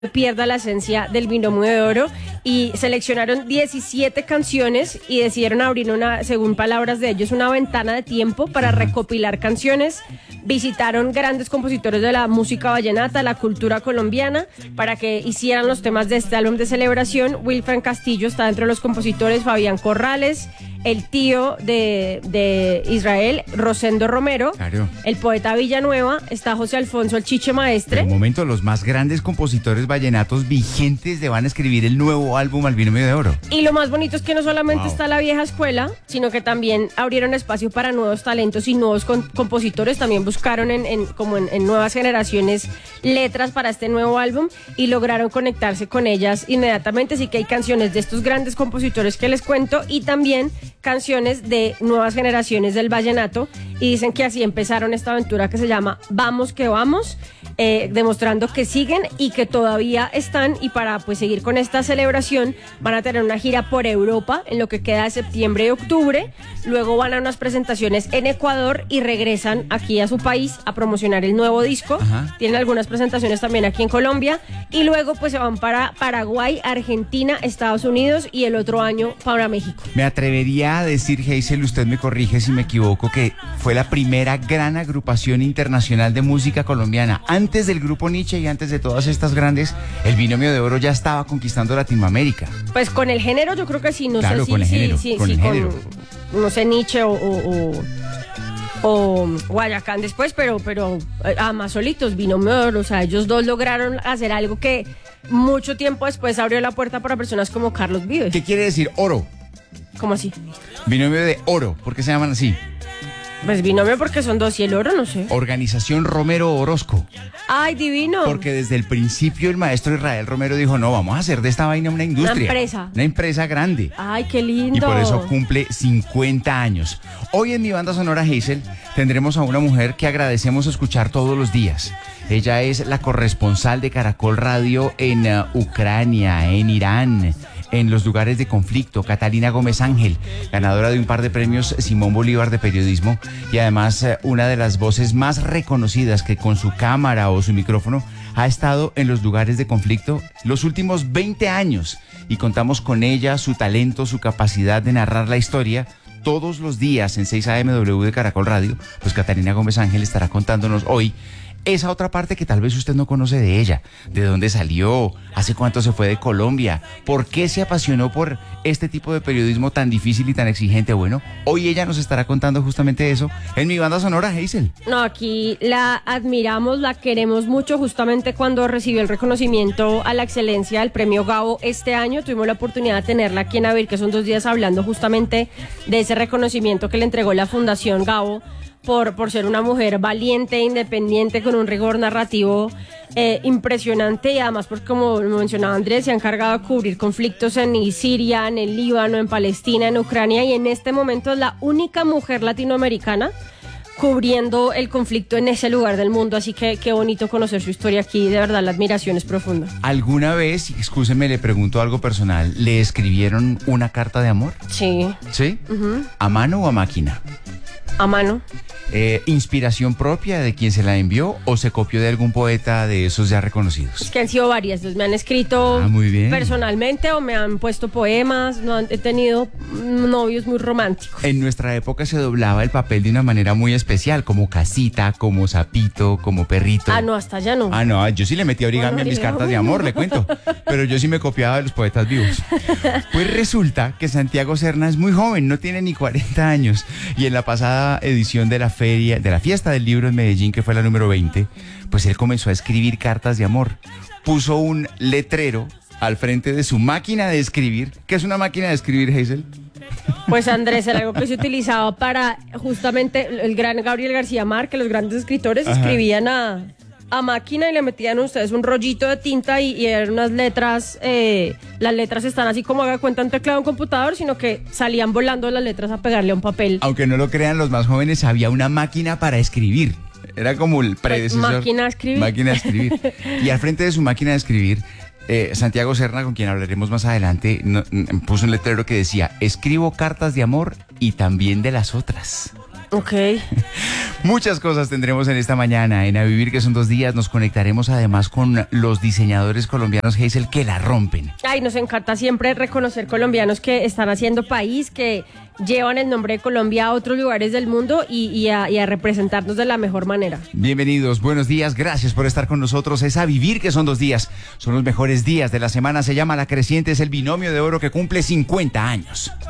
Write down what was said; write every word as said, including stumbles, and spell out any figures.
pierda la esencia del binomio de oro, y seleccionaron diecisiete canciones y decidieron abrir una, según palabras de ellos, una ventana de tiempo para recopilar canciones. Visitaron grandes compositores de la música vallenata, la cultura colombiana, para que hicieran los temas de este álbum de celebración. Wilfran Castillo está dentro de los compositores, Fabián Corrales, el tío de, de Israel, Rosendo Romero, claro. El poeta Villanueva, está José Alfonso el Chiche Maestre. En un momento, los más grandes compositores vallenatos vigentes de van a escribir el nuevo álbum al binomio de oro. Y lo más bonito es que no solamente Wow. está la vieja escuela, sino que también abrieron espacio para nuevos talentos y nuevos con- compositores. También buscaron en, en, como en, en nuevas generaciones letras para este nuevo álbum y lograron conectarse con ellas inmediatamente. Así que hay canciones de estos grandes compositores que les cuento y también canciones de nuevas generaciones del vallenato, y dicen que así empezaron esta aventura que se llama Vamos que Vamos, eh, demostrando que siguen y que todavía están, y para pues seguir con esta celebración van a tener una gira por Europa en lo que queda de septiembre y octubre. Luego van a unas presentaciones en Ecuador y regresan aquí a su país a promocionar el nuevo disco. Ajá. Tienen algunas presentaciones también aquí en Colombia y luego pues se van para Paraguay, Argentina, Estados Unidos y el otro año para México. Me atrevería a decir, Hazel, usted me corrige si me equivoco, que fue la primera gran agrupación internacional de música colombiana. Antes del grupo Nietzsche y antes de todas estas grandes, el binomio de oro ya estaba conquistando Latinoamérica. Pues con el género yo creo que sí, no Claro, sé si, con el si- género, si- con si el género. no sé, Nietzsche o, o, o- o Guayacán después, pero, pero eh, además solitos, binomio de oro, o sea, ellos dos lograron hacer algo que mucho tiempo después abrió la puerta para personas como Carlos Vives. ¿Qué quiere decir oro? ¿Cómo así? Binomio de oro, ¿por qué se llaman así? Pues binomio porque son dos y el oro, no sé. Organización Romero Orozco. ¡Ay, divino! Porque desde el principio el maestro Israel Romero dijo, no, vamos a hacer de esta vaina una industria. Una empresa. Una empresa grande. ¡Ay, qué lindo! Y por eso cumple cincuenta años. Hoy en mi banda sonora, Hazel, tendremos a una mujer que agradecemos escuchar todos los días. Ella es la corresponsal de Caracol Radio en uh, Ucrania, en Irán, en los lugares de conflicto, Catalina Gómez Ángel, ganadora de un par de premios Simón Bolívar de periodismo y además uh, una de las voces más reconocidas que con su cámara o su micrófono ha estado en los lugares de conflicto los últimos veinte años, y contamos con ella, su talento, su capacidad de narrar la historia todos los días en seis A M W de Caracol Radio. Pues Catalina Gómez Ángel estará contándonos hoy esa otra parte que tal vez usted no conoce de ella. ¿De dónde salió? ¿Hace cuánto se fue de Colombia? ¿Por qué se apasionó por este tipo de periodismo tan difícil y tan exigente? Bueno, hoy ella nos estará contando justamente eso en mi banda sonora, Hazel. No, aquí la admiramos, la queremos mucho. Justamente cuando recibió el reconocimiento a la excelencia del premio Gabo este año, tuvimos la oportunidad de tenerla aquí en Avir, que son dos días hablando justamente de ese reconocimiento que le entregó la Fundación Gabo por, por ser una mujer valiente, independiente, con un rigor narrativo eh, impresionante, y además, pues como mencionaba Andrés, se ha encargado de cubrir conflictos en Siria, en el Líbano, en Palestina, en Ucrania, y en este momento es la única mujer latinoamericana cubriendo el conflicto en ese lugar del mundo. Así que qué bonito conocer su historia aquí, de verdad la admiración es profunda. ¿Alguna vez, excúseme, le pregunto algo personal, le escribieron una carta de amor? Sí. ¿Sí? Uh-huh. ¿A mano o a máquina? A mano. Eh, ¿Inspiración propia de quien se la envió o se copió de algún poeta de esos ya reconocidos? Es que han sido varias, me han escrito Ah, muy bien. personalmente o me han puesto poemas, no han, he tenido novios muy románticos. En nuestra época se doblaba el papel de una manera muy especial, como casita, como sapito, como perrito. Ah, no, hasta allá no. Ah, no, yo sí le metí origami Bueno, a mis origami. cartas de amor, le cuento. Pero yo sí me copiaba de los poetas vivos. Pues resulta que Santiago Serna es muy joven, no tiene ni cuarenta años. Y en la pasada edición de la feria, de la fiesta del libro en Medellín, que fue la número veinte, pues él comenzó a escribir cartas de amor. Puso un letrero al frente de su máquina de escribir. ¿Qué es una máquina de escribir, Hazel? Pues Andrés, era algo que se utilizaba para justamente el gran Gabriel García Márquez, los grandes escritores. Ajá. Escribían a, a máquina y le metían a ustedes un rollito de tinta y, y eran unas letras, eh, las letras están así como haga cuenta un teclado de un computador, sino que salían volando las letras a pegarle a un papel. Aunque no lo crean los más jóvenes, había una máquina para escribir. Era como el predecesor. Pues, máquina de escribir. Máquina de escribir. Y al frente de su máquina de escribir, eh, Santiago Serna, con quien hablaremos más adelante, no, puso un letrero que decía: escribo cartas de amor y también de las otras. Ok. Muchas cosas tendremos en esta mañana. En A Vivir, que son dos días, nos conectaremos además con los diseñadores colombianos, Hazel, que la rompen. Ay, nos encanta siempre reconocer colombianos que están haciendo país, que llevan el nombre de Colombia a otros lugares del mundo y, y, a, y a representarnos de la mejor manera. Bienvenidos, buenos días, gracias por estar con nosotros. Es A Vivir, que son dos días. Son los mejores días de la semana. Se llama La Creciente, es el binomio de oro que cumple cincuenta años.